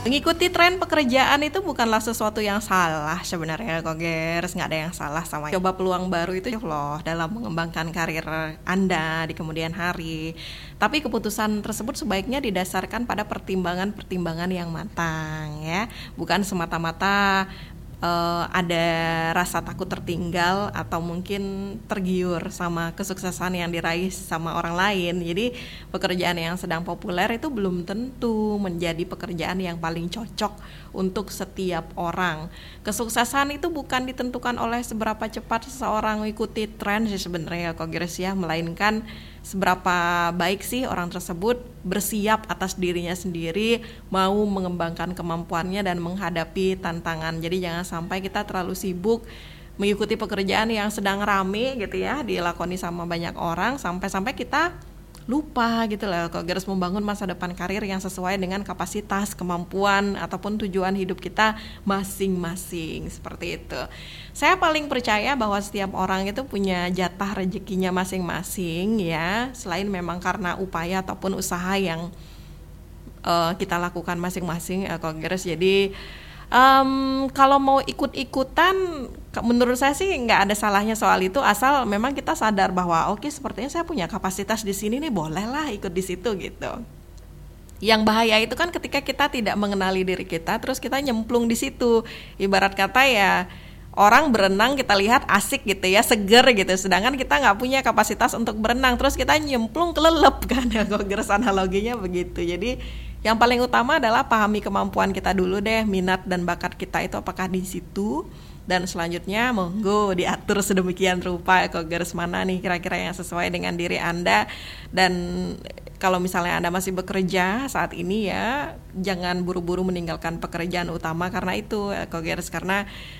Mengikuti tren pekerjaan itu bukanlah sesuatu yang salah sebenarnya, Kogers. Nggak ada yang salah sama coba peluang baru itu loh dalam mengembangkan karir Anda di kemudian hari. Tapi keputusan tersebut sebaiknya didasarkan pada pertimbangan-pertimbangan yang matang ya, bukan semata-mata ada rasa takut tertinggal atau mungkin tergiur sama kesuksesan yang diraih sama orang lain. Jadi pekerjaan yang sedang populer itu belum tentu menjadi pekerjaan yang paling cocok untuk setiap orang. Kesuksesan itu bukan ditentukan oleh seberapa cepat seseorang mengikuti tren sih sebenarnya, Kogres ya, melainkan seberapa baik sih orang tersebut bersiap atas dirinya sendiri, mau mengembangkan kemampuannya dan menghadapi tantangan. Jadi jangan sampai kita terlalu sibuk mengikuti pekerjaan yang sedang rame gitu ya, dilakoni sama banyak orang, sampai-sampai kita lupa gitu loh, kalau harus membangun masa depan karir yang sesuai dengan kapasitas, kemampuan ataupun tujuan hidup kita masing-masing, seperti itu. Saya paling percaya bahwa setiap orang itu punya jatah rezekinya masing-masing ya, selain memang karena upaya ataupun usaha yang kita lakukan masing-masing, Kogres. Jadi kalau mau ikut-ikutan, menurut saya sih nggak ada salahnya soal itu, asal memang kita sadar bahwa oke, sepertinya saya punya kapasitas di sini nih, bolehlah ikut di situ gitu. Yang bahaya itu kan ketika kita tidak mengenali diri kita, terus kita nyemplung di situ. Ibarat kata ya, orang berenang kita lihat asik gitu ya, seger gitu, sedangkan kita nggak punya kapasitas untuk berenang, terus kita nyemplung kelelep kan ya, Kogres, analoginya begitu. Jadi yang paling utama adalah pahami kemampuan kita dulu deh, minat dan bakat kita itu apakah di situ, dan selanjutnya monggo diatur sedemikian rupa, Kogres, mana nih kira-kira yang sesuai dengan diri Anda. Dan kalau misalnya Anda masih bekerja saat ini ya, jangan buru-buru meninggalkan pekerjaan utama karena itu, Kogres, karena